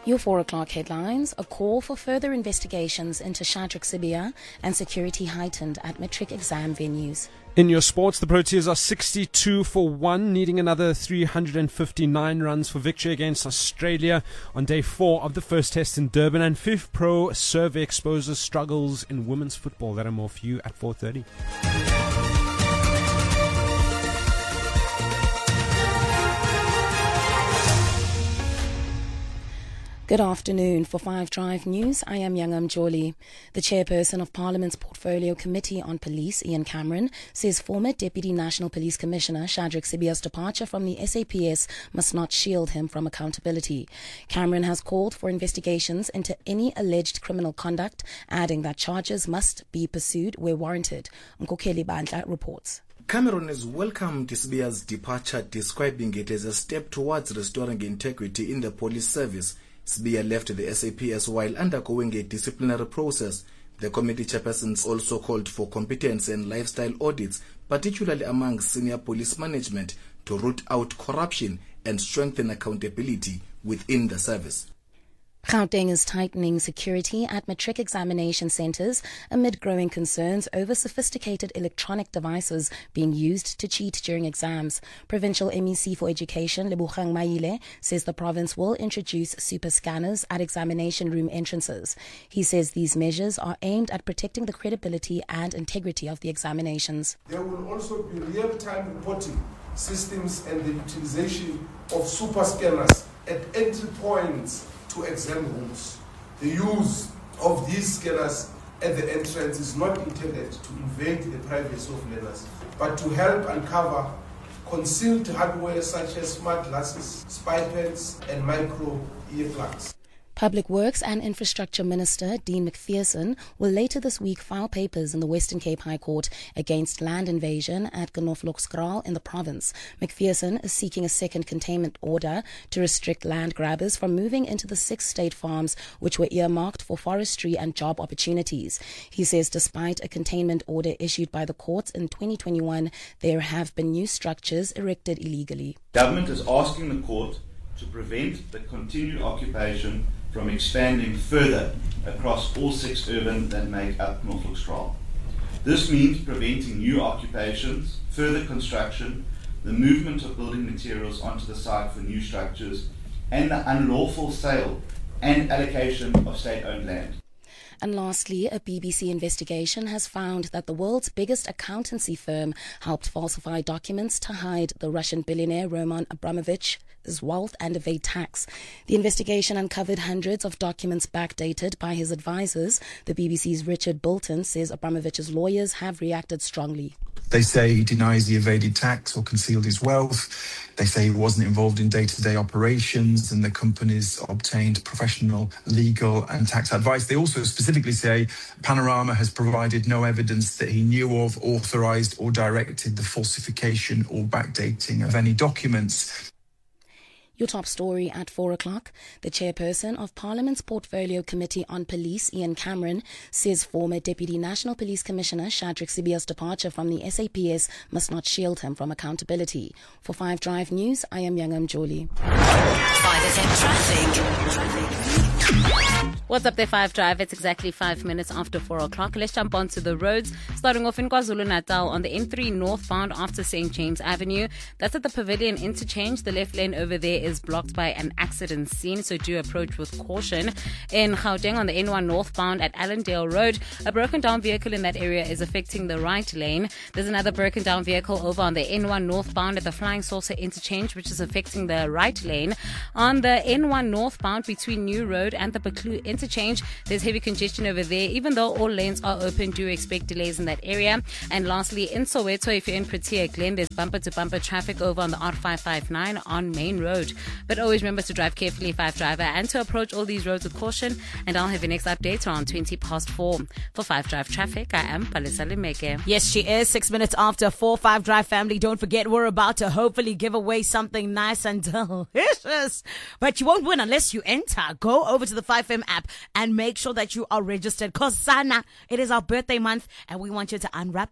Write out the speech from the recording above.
Your 4 o'clock headlines: a call for further investigations into Shadrack Sibiya and security heightened at matric exam venues. In your sports, the Proteas are 62-1, needing another 359 runs for victory against Australia on day 4 of the first test in Durban. And FIFPro survey exposes struggles in women's football. That and more for you at 4:30. Good afternoon. For 5 Drive News, I am Youngam Joli. The chairperson of Parliament's Portfolio Committee on Police, Ian Cameron, says former Deputy National Police Commissioner Shadrack Sibiya's departure from the SAPS must not shield him from accountability. Cameron has called for investigations into any alleged criminal conduct, adding that charges must be pursued where warranted. Nkokeli Bandla reports. Cameron has welcomed Sibiya's departure, describing it as a step towards restoring integrity in the police service. Sibiya left the SAPS while undergoing a disciplinary process. The committee chairpersons also called for competence and lifestyle audits, particularly among senior police management, to root out corruption and strengthen accountability within the service. Gauteng is tightening security at matric examination centres amid growing concerns over sophisticated electronic devices being used to cheat during exams. Provincial MEC for Education, Lebogang Maile, says the province will introduce super scanners at examination room entrances. He says these measures are aimed at protecting the credibility and integrity of the examinations. There will also be real-time reporting systems and the utilization of super scanners at entry points to exam rooms. The use of these scanners at the entrance is not intended to invade the privacy of learners, but to help uncover concealed hardware such as smart glasses, spy pens, and micro earplugs. Public Works and Infrastructure Minister Dean McPherson will later this week file papers in the Western Cape High Court against land invasion at Genoflokskraal in the province. McPherson is seeking a second containment order to restrict land grabbers from moving into the 6 state farms which were earmarked for forestry and job opportunities. He says despite a containment order issued by the courts in 2021, there have been new structures erected illegally. Government is asking the court to prevent the continued occupation from expanding further across all 6 urban that make up Genoflokskraal. This means preventing new occupations, further construction, the movement of building materials onto the site for new structures, and the unlawful sale and allocation of state-owned land. And lastly, a BBC investigation has found that the world's biggest accountancy firm helped falsify documents to hide the Russian billionaire Roman Abramovich's wealth and evade tax. The investigation uncovered hundreds of documents backdated by his advisors. The BBC's Richard Bolton says Abramovich's lawyers have reacted strongly. They say he denies he evaded tax or concealed his wealth. They say he wasn't involved in day-to-day operations and the companies obtained professional, legal and tax advice. They also specifically say Panorama has provided no evidence that he knew of, authorised or directed the falsification or backdating of any documents. Your top story at 4 o'clock. The chairperson of Parliament's Portfolio Committee on Police, Ian Cameron, says former Deputy National Police Commissioner Shadrack Sibiya's departure from the SAPS must not shield him from accountability. For 5 Drive News, I am Youngam Joli. 5FM Traffic. What's up there, 5 Drive? It's exactly 5 minutes after 4 o'clock. Let's jump onto the roads. Starting off in KwaZulu-Natal on the N3 northbound after St. James Avenue. That's at the Pavilion interchange. The left lane over there is blocked by an accident scene, so do approach with caution. In Gauteng on the N1 northbound at Allendale Road, a broken down vehicle in that area is affecting the right lane. There's another broken down vehicle over on the N1 northbound at the Flying Saucer interchange, which is affecting the right lane. On the N1 northbound between New Road and the Baklu interchange, there's heavy congestion over there. Even though all lanes are open, do expect delays in that area. And lastly, in Soweto, if you're in Protea Glen, there's bumper-to-bumper traffic over on the R559 on Main Road. But always remember to drive carefully, 5 Driver, and to approach all these roads with caution. And I'll have your next update around 20 past 4. For 5 Drive Traffic, I am Palisa Limeke. Yes, she is. 6 minutes after 4. 5 Drive family, don't forget we're about to hopefully give away something nice and delicious. But you won't win unless you enter. Go over to the 5FM app and make sure that you are registered. Because Sana, it is our birthday month and we want you to unwrap